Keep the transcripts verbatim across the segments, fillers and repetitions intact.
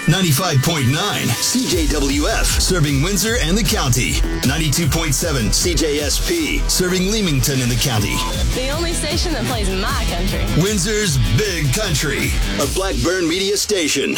ninety-five point nine C J W F, serving Windsor and the county. ninety-two point seven C J S P, serving Leamington and the county. The only station that plays my country. Windsor's Big Country, a Blackburn media station.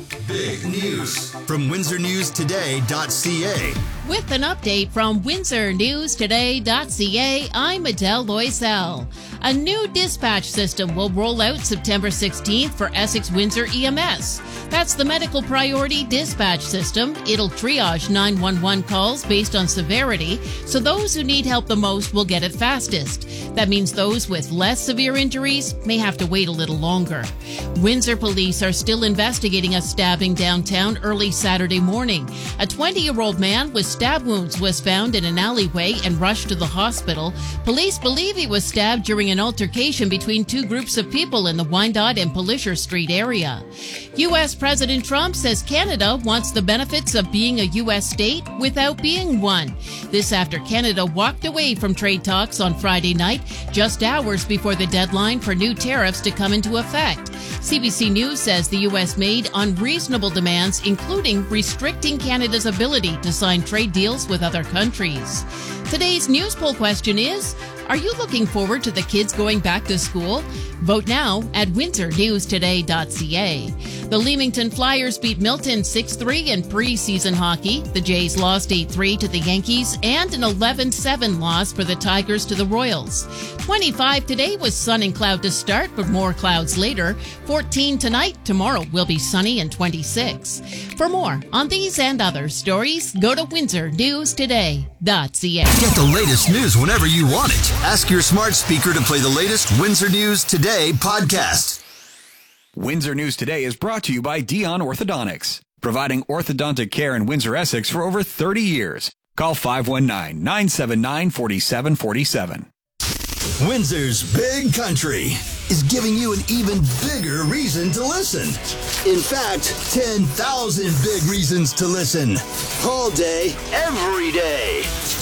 Big news from windsor news today dot c a. With an update from windsor news today dot c a, I'm Adele Loisel. A new dispatch system will roll out September sixteenth for Essex Windsor E M S. That's the Medical Priority Dispatch System. It'll triage nine one one calls based on severity, so those who need help the most will get it fastest. That means those with less severe injuries may have to wait a little longer. Windsor police are still investigating a stabbing downtown early Saturday morning. A twenty-year-old man with stab wounds was found in an alleyway and rushed to the hospital. Police believe he was stabbed during an altercation between two groups of people in the Wyandotte and Polisher Street area. U S President Trump says Canada wants the benefits of being a U S state without being one. This after Canada walked away from trade talks on Friday night, just hours before the deadline for new tariffs to come into effect. C B C News says the U S made unreasonable demands, including restricting Canada's ability to sign trade deals with other countries. Today's news poll question is, are you looking forward to the kids going back to school? Vote now at windsor news today dot c a. The Leamington Flyers beat Milton six three in preseason hockey. The Jays lost eight three to the Yankees and an eleven seven loss for the Tigers to the Royals. twenty-five today was sun and cloud to start, but more clouds later. fourteen tonight. Tomorrow will be sunny and twenty-six. For more on these and other stories, go to windsor news today dot c a. Get the latest news whenever you want it. Ask your smart speaker to play the latest Windsor News Today podcast. Windsor News Today is brought to you by Dion Orthodontics, providing orthodontic care in Windsor, Essex for over thirty years. Call five one nine, nine seven nine, four seven four seven. Windsor's Big Country is giving you an even bigger reason to listen. In fact, ten thousand big reasons to listen. All day, every day.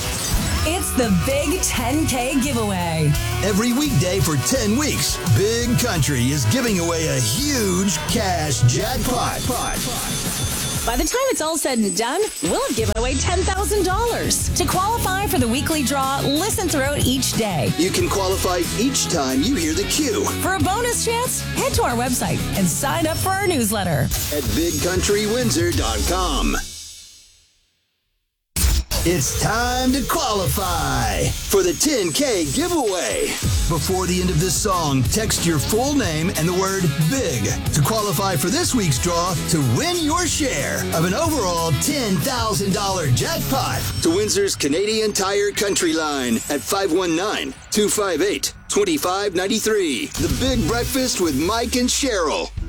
It's the Big ten K giveaway. Every weekday for ten weeks, Big Country is giving away a huge cash jackpot. By the time it's all said and done, we'll have given away ten thousand dollars. To qualify for the weekly draw, listen throughout each day. You can qualify each time you hear the cue. For a bonus chance, head to our website and sign up for our newsletter at big country windsor dot com. It's time to qualify for the ten K giveaway. Before the end of this song, text your full name and the word BIG to qualify for this week's draw to win your share of an overall ten thousand dollars jackpot to Windsor's Canadian Tire Country Line at five one nine, two five eight, two five nine three. The Big Breakfast with Mike and Cheryl.